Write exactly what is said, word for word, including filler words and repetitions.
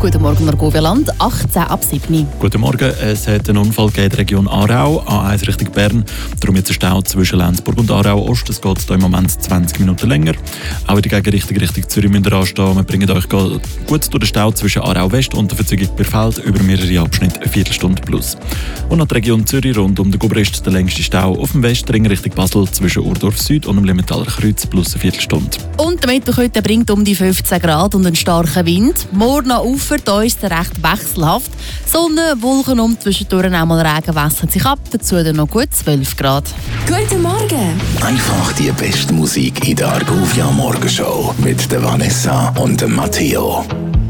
Guten Morgen, Margovia-Land, achtzehn ab sieben. Guten Morgen. Es hat einen Unfall gegeben in der Region Aarau, A eins Richtung Bern. Darum jetzt ein Stau zwischen Lenzburg und Aarau-Ost. Es geht hier im Moment zwanzig Minuten länger. Auch in der Gegenrichtung Richtung Zürich müsst ihr anstehen. Wir bringen euch gut durch den Stau zwischen Aarau-West und der Verzögerung per Feld über mehrere Abschnitte, eine Viertelstunde plus. Und nach der Region Zürich rund um den Gubrist der längste Stau auf dem Westring Richtung Basel zwischen Urdorf Süd und dem Limentaler Kreuz plus eine Viertelstunde. Und der Mittwoch heute bringt um die fünfzehn Grad und einen starken Wind. Morgen ufert uns recht wechselhaft. Sonne, Wolken um, zwischendurch auch mal Regen wässern sich ab. Dazu dann noch gut zwölf Grad. Guten Morgen! Einfach die beste Musik in der Argovia Morgenshow mit der Vanessa und dem Matteo.